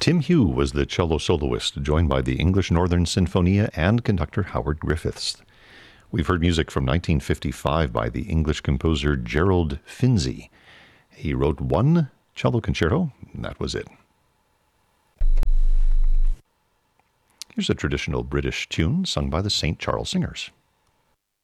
Tim Hugh was the cello soloist, joined by the English Northern Sinfonia and conductor Howard Griffiths. We've heard music from 1955 by the English composer Gerald Finzi. He wrote one cello concerto, and that was it. Here's a traditional British tune sung by the St. Charles Singers.